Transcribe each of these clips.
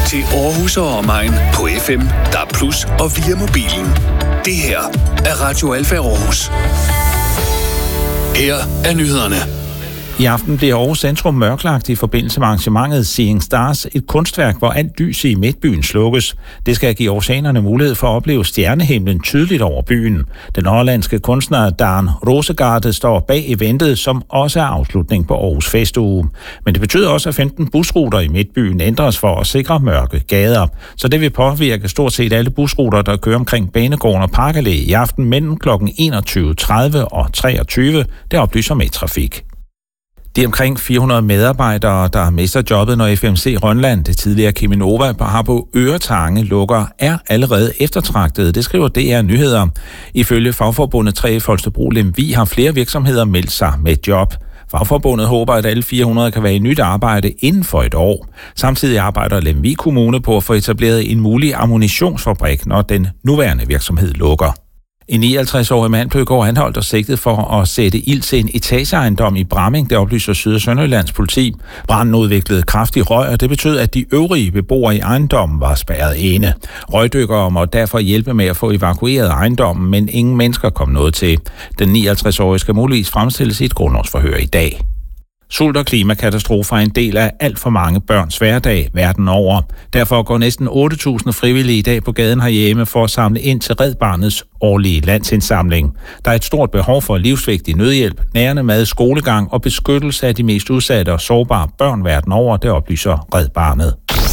til Aarhus og omegn på FM, DAB+ og via mobilen. Det her er Radio Alfa Aarhus. Her er nyhederne. I aften bliver Aarhus Centrum mørklagt i forbindelse med arrangementet Seeing Stars, et kunstværk, hvor alt lys i midtbyen slukkes. Det skal give aarhusianerne mulighed for at opleve stjernehimlen tydeligt over byen. Den hollandske kunstner Dan Rosegaarde står bag eventet, som også er afslutning på Aarhus Festuge. Men det betyder også, at 15 busruter i midtbyen ændres for at sikre mørke gader. Så det vil påvirke stort set alle busruter, der kører omkring Banegården og Park Allé i aften mellem kl. 21.30 og 23. Det oplyser Medtrafik. De omkring 400 medarbejdere, der mister jobbet, når FMC Rønland, det tidligere Cheminova, har på Øretange lukker, er allerede eftertragtede. Det skriver DR Nyheder. Ifølge fagforbundet 3F Holstebro Lemvig har flere virksomheder meldt sig med job. Fagforbundet håber, at alle 400 kan være i nyt arbejde inden for et år. Samtidig arbejder Lemvig Kommune på at få etableret en mulig ammunitionsfabrik, når den nuværende virksomhed lukker. En 59-årig mand blev i går anholdt og sigtet for at sætte ild til en etageejendom i Bramming, det oplyser Syd- og Sønderjyllands politi. Branden udviklede kraftig røg, og det betød, at de øvrige beboere i ejendommen var spærret inde. Røgdykkere måtte derfor hjælpe med at få evakueret ejendommen, men ingen mennesker kom noget til. Den 59-årige skal muligvis fremstilles i et grundlovsforhør i dag. Sult og klimakatastrofer er en del af alt for mange børns hverdag verden over. Derfor går næsten 8.000 frivillige i dag på gaden herhjemme for at samle ind til Red Barnets årlige landsindsamling. Der er et stort behov for livsvigtig nødhjælp, nærende mad, skolegang og beskyttelse af de mest udsatte og sårbare børn verden over, det oplyser Red Barnet.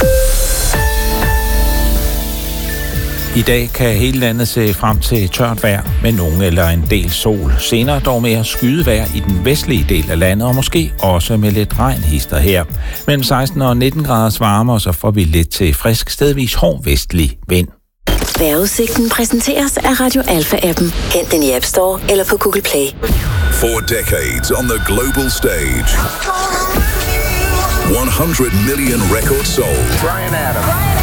I dag kan hele landet se frem til tørt vejr med nogen eller en del sol. Senere dog mere skydevejr i den vestlige del af landet, og måske også med lidt regnhister her. Mellem 16 og 19 graders varme, så får vi lidt til frisk, stedvis hård vestlig vind. Vejrudsigten præsenteres af Radio Alfa-appen. Hent den i App Store eller på Google Play. 4 decades on the global stage. 100 million records sold. Bryan Adams.